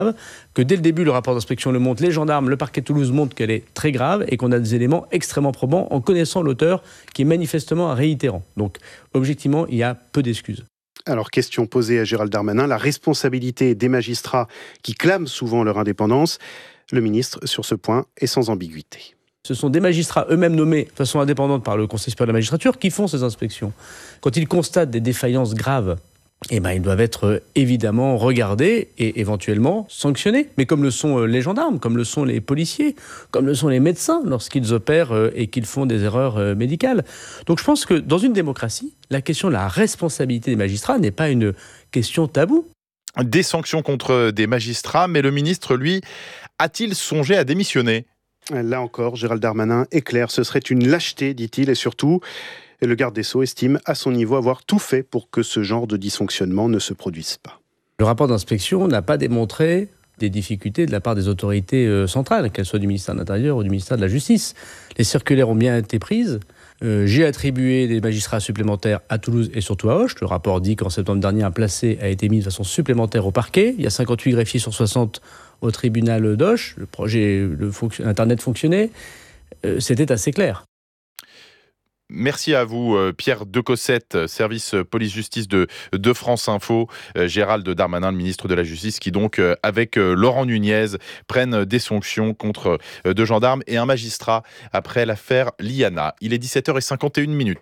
que dès le début, le rapport d'inspection le montre, les gendarmes, le parquet de Toulouse montrent qu'elle est très grave et qu'on a des éléments extrêmement probants en connaissant l'auteur qui est manifestement un réitérant. Donc, objectivement, il y a peu d'excuses. Alors, question posée à Gérald Darmanin, la responsabilité des magistrats qui clament souvent leur indépendance. Le ministre, sur ce point, est sans ambiguïté. Ce sont des magistrats eux-mêmes nommés de façon indépendante par le Conseil supérieur de la magistrature qui font ces inspections. Quand ils constatent des défaillances graves, ils doivent être évidemment regardés et éventuellement sanctionnés. Mais comme le sont les gendarmes, comme le sont les policiers, comme le sont les médecins lorsqu'ils opèrent et qu'ils font des erreurs médicales. Donc je pense que dans une démocratie, la question de la responsabilité des magistrats n'est pas une question taboue. Des sanctions contre des magistrats, mais le ministre, lui, a-t-il songé à démissionner ? Là encore, Gérald Darmanin est clair, ce serait une lâcheté, dit-il, et surtout, le garde des Sceaux estime à son niveau avoir tout fait pour que ce genre de dysfonctionnement ne se produise pas. Le rapport d'inspection n'a pas démontré des difficultés de la part des autorités centrales, qu'elles soient du ministère de l'Intérieur ou du ministère de la Justice. Les circulaires ont bien été prises. J'ai attribué des magistrats supplémentaires à Toulouse et surtout à Auch. Le rapport dit qu'en septembre dernier, un placé a été mis de façon supplémentaire au parquet. Il y a 58 greffiers sur 60 au tribunal d'Auch. Le projet Internet fonctionnait. C'était assez clair. Merci à vous, Pierre Decossette, service police-justice de France Info. Gérald Darmanin, le ministre de la Justice, qui donc, avec Laurent Nunez, prennent des sanctions contre deux gendarmes et un magistrat après l'affaire Liana. Il est 17h51.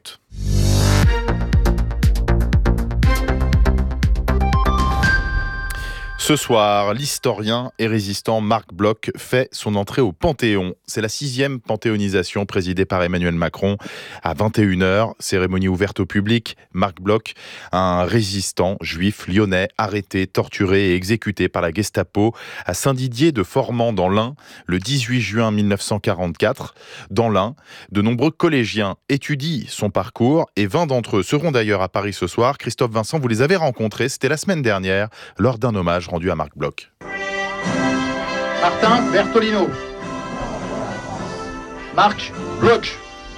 Ce soir, l'historien et résistant Marc Bloch fait son entrée au Panthéon. C'est la 6e panthéonisation présidée par Emmanuel Macron à 21h. Cérémonie ouverte au public. Marc Bloch, un résistant juif lyonnais arrêté, torturé et exécuté par la Gestapo à Saint-Didier de Formans dans l'Ain le 18 juin 1944. Dans l'Ain, de nombreux collégiens étudient son parcours et 20 d'entre eux seront d'ailleurs à Paris ce soir. Christophe Vincent, vous les avez rencontrés, c'était la semaine dernière, lors d'un hommage rendu à Marc Bloch. Martin Bertolino. Marc Bloch.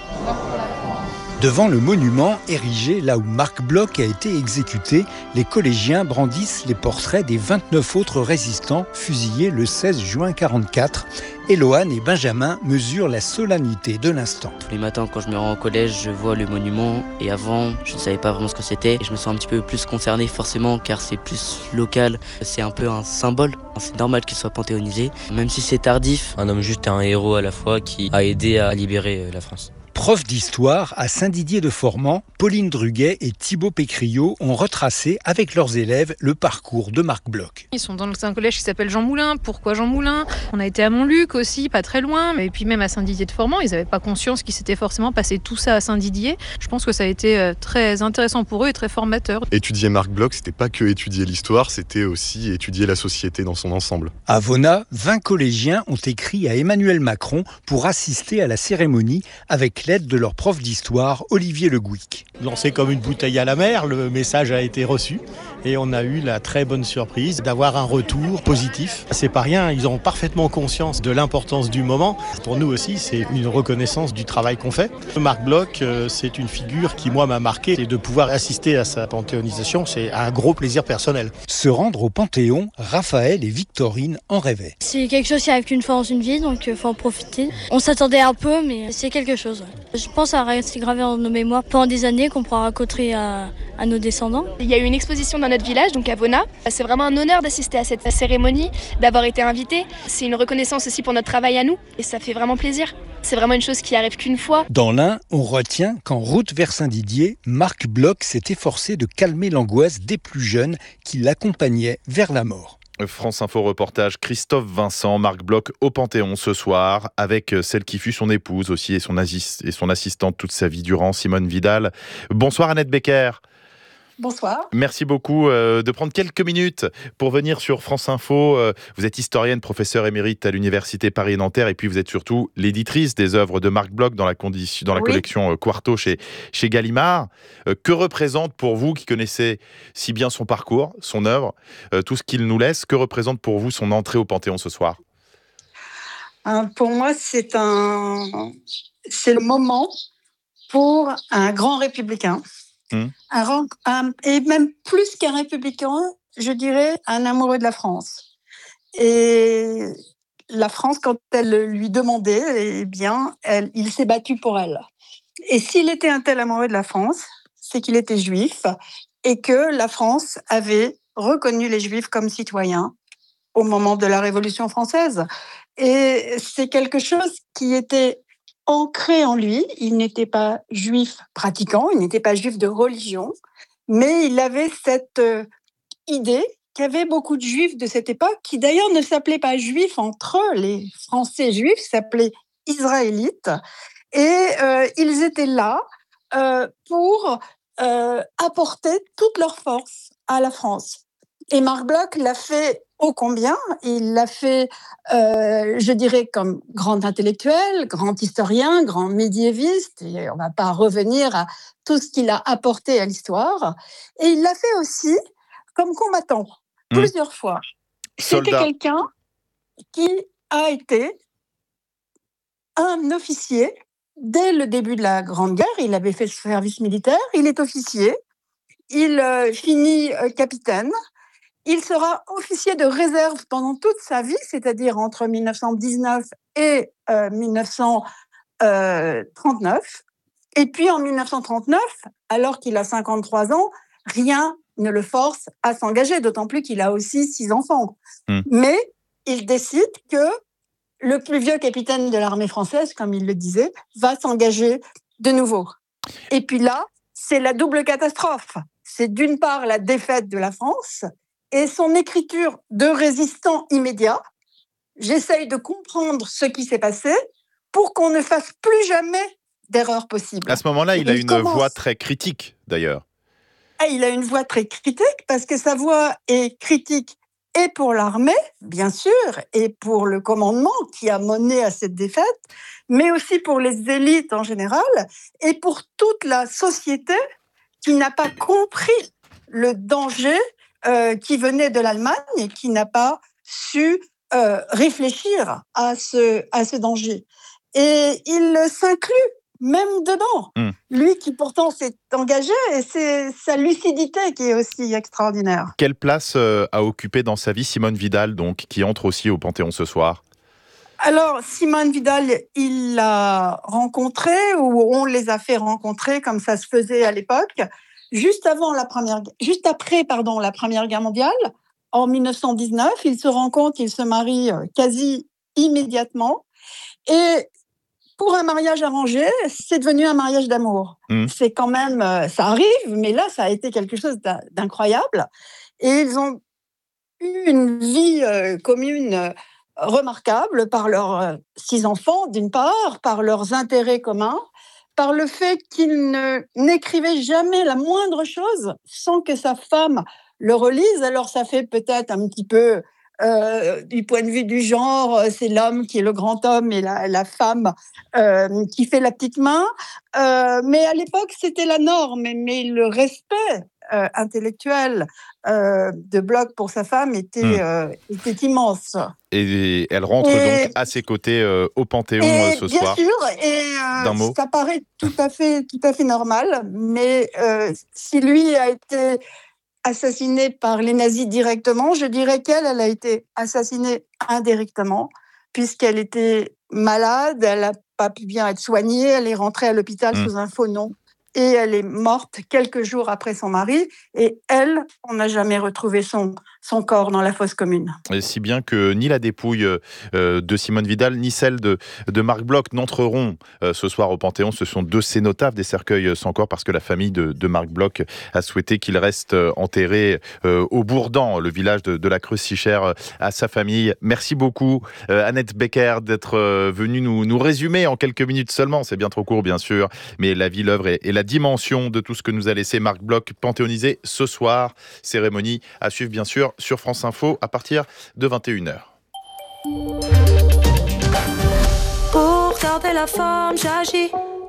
Devant le monument érigé là où Marc Bloch a été exécuté, les collégiens brandissent les portraits des 29 autres résistants fusillés le 16 juin 1944. Eloane et Benjamin mesurent la solennité de l'instant. Tous les matins, quand je me rends au collège, je vois le monument. Et avant, je ne savais pas vraiment ce que c'était. Et je me sens un petit peu plus concerné forcément, car c'est plus local. C'est un peu un symbole. C'est normal qu'il soit panthéonisé, même si c'est tardif. Un homme juste et un héros à la fois qui a aidé à libérer la France. Prof d'histoire à Saint-Didier de Formans, Pauline Druguet et Thibaut Pécriot ont retracé avec leurs élèves le parcours de Marc Bloch. Ils sont dans un collège qui s'appelle Jean Moulin. Pourquoi Jean Moulin ? On a été à Montluc aussi, pas très loin. Et puis même à Saint-Didier de Formans, ils n'avaient pas conscience qu'il s'était forcément passé tout ça à Saint-Didier. Je pense que ça a été très intéressant pour eux et très formateur. Étudier Marc Bloch, c'était pas que étudier l'histoire, c'était aussi étudier la société dans son ensemble. À Vona, 20 collégiens ont écrit à Emmanuel Macron pour assister à la cérémonie avec l'aide de leur prof d'histoire, Olivier Le Gouic. Lancé comme une bouteille à la mer, le message a été reçu et on a eu la très bonne surprise d'avoir un retour positif. C'est pas rien, ils ont parfaitement conscience de l'importance du moment. Pour nous aussi, c'est une reconnaissance du travail qu'on fait. Marc Bloch, c'est une figure qui, moi, m'a marqué et de pouvoir assister à sa panthéonisation, c'est un gros plaisir personnel. Se rendre au Panthéon, Raphaël et Victorine en rêvaient. C'est quelque chose qui arrive qu'une fois dans une vie, donc il faut en profiter. On s'attendait un peu, mais c'est quelque chose. Je pense que ça va rester gravé dans nos mémoires pendant des années qu'on pourra raconter à nos descendants. Il y a eu une exposition dans notre village, donc à Vona. C'est vraiment un honneur d'assister à cette cérémonie, d'avoir été invité. C'est une reconnaissance aussi pour notre travail à nous et ça fait vraiment plaisir. C'est vraiment une chose qui arrive qu'une fois. Dans l'Ain, on retient qu'en route vers Saint-Didier, Marc Bloch s'est efforcé de calmer l'angoisse des plus jeunes qui l'accompagnaient vers la mort. France Info reportage, Christophe Vincent, Marc Bloch au Panthéon ce soir, avec celle qui fut son épouse aussi et son assistante toute sa vie durant, Simone Vidal. Bonsoir Annette Becker. Bonsoir. Merci beaucoup de prendre quelques minutes pour venir sur France Info. Vous êtes historienne, professeure émérite à l'Université Paris-Nanterre et puis vous êtes surtout l'éditrice des œuvres de Marc Bloch dans la collection Quarto chez Gallimard. Que représente pour vous, qui connaissez si bien son parcours, son œuvre, tout ce qu'il nous laisse, que représente pour vous son entrée au Panthéon ce soir ? Pour moi, c'est le moment pour un grand républicain. Et même plus qu'un républicain, je dirais un amoureux de la France. Et la France, quand elle lui demandait, eh bien, il s'est battu pour elle. Et s'il était un tel amoureux de la France, c'est qu'il était juif et que la France avait reconnu les Juifs comme citoyens au moment de la Révolution française. Et c'est quelque chose qui était ancré en lui. Il n'était pas juif pratiquant, il n'était pas juif de religion, mais il avait cette idée qu'avaient beaucoup de juifs de cette époque, qui d'ailleurs ne s'appelaient pas juifs entre eux. Les Français juifs s'appelaient israélites. Et ils étaient là pour apporter toute leur force à la France. Et Marc Bloch l'a fait ô combien. Il l'a fait, je dirais, comme grand intellectuel, grand historien, grand médiéviste. Et on ne va pas revenir à tout ce qu'il a apporté à l'histoire. Et il l'a fait aussi comme combattant, plusieurs fois. C'était quelqu'un qui a été un officier dès le début de la Grande Guerre. Il avait fait le service militaire, il est officier, il finit capitaine. Il sera officier de réserve pendant toute sa vie, c'est-à-dire entre 1919 et 1939. Et puis en 1939, alors qu'il a 53 ans, rien ne le force à s'engager, d'autant plus qu'il a aussi 6 enfants. Mais il décide que le plus vieux capitaine de l'armée française, comme il le disait, va s'engager de nouveau. Et puis là, c'est la double catastrophe. C'est d'une part la défaite de la France et son écriture de résistant immédiat. J'essaye de comprendre ce qui s'est passé pour qu'on ne fasse plus jamais d'erreur possible. À ce moment-là, il a une voix très critique, d'ailleurs. Il a une voix très critique parce que sa voix est critique et pour l'armée, bien sûr, et pour le commandement qui a mené à cette défaite, mais aussi pour les élites en général et pour toute la société qui n'a pas compris le danger qui venait de l'Allemagne et qui n'a pas su réfléchir à ce danger. Et il s'inclut même dedans. Lui qui pourtant s'est engagé, et c'est sa lucidité qui est aussi extraordinaire. Quelle place a occupé dans sa vie Simone Vidal, donc, qui entre aussi au Panthéon ce soir ? Alors, Simone Vidal, il l'a rencontrée, ou on les a fait rencontrer, comme ça se faisait à l'époque, juste après la Première Guerre mondiale. En 1919, ils se rencontrent, ils se marient quasi immédiatement. Et pour un mariage arrangé, c'est devenu un mariage d'amour. C'est quand même, ça arrive, mais là, ça a été quelque chose d'incroyable. Et ils ont eu une vie commune remarquable par leurs 6 enfants, d'une part, par leurs intérêts communs, par le fait qu'ils n'écrivaient jamais la moindre chose sans que sa femme le relise. Alors, ça fait peut-être un petit peu... du point de vue du genre, c'est l'homme qui est le grand homme et la femme qui fait la petite main. Mais à l'époque, c'était la norme. Mais le respect intellectuel de Bloch pour sa femme était immense. Et elle rentre donc à ses côtés au Panthéon ce soir. Bien sûr, et ça paraît tout à fait normal. Mais si lui a été assassinée par les nazis directement, je dirais qu'elle a été assassinée indirectement, puisqu'elle était malade, elle n'a pas pu bien être soignée, elle est rentrée à l'hôpital sous un faux nom, et elle est morte quelques jours après son mari, et elle, on n'a jamais retrouvé son corps dans la fosse commune. Et si bien que ni la dépouille de Simone Vidal, ni celle de Marc Bloch n'entreront ce soir au Panthéon. Ce sont 2 cénotaphes, des cercueils sans corps, parce que la famille de Marc Bloch a souhaité qu'il reste enterré au Bourdan, le village de la Creuse si cher à sa famille. Merci beaucoup, Annette Becker, d'être venue nous résumer en quelques minutes seulement. C'est bien trop court, bien sûr, mais la vie, l'œuvre et la dimension de tout ce que nous a laissé Marc Bloch, panthéonisé ce soir. Cérémonie à suivre, bien sûr, sur France Info à partir de 21h. Pour garder la forme, j'agis